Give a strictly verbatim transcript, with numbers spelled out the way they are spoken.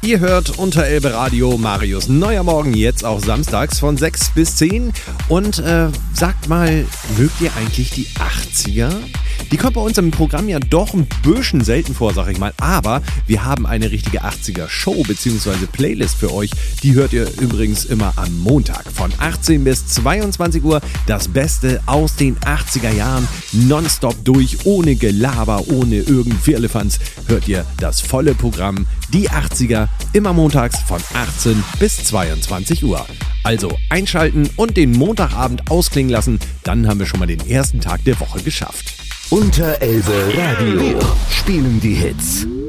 Ihr hört unter Elbe Radio Marius Neuer Morgen, jetzt auch samstags von sechs bis zehn. Und äh, sagt mal, mögt ihr eigentlich die achtziger? Die kommt bei uns im Programm ja doch ein bisschen selten vor, sag ich mal. Aber wir haben eine richtige achtziger-Show bzw. Playlist für euch. Die hört ihr übrigens immer am Montag von achtzehn bis zweiundzwanzig Uhr. Das Beste aus den achtziger Jahren. Nonstop durch, ohne Gelaber, ohne irgend Firlefanz. Hört ihr das volle Programm. Die achtziger, immer montags von achtzehn bis zweiundzwanzig Uhr. Also einschalten und den Montagabend ausklingen lassen. Dann haben wir schon mal den ersten Tag der Woche geschafft. Unter Elbe Radio spielen die Hits.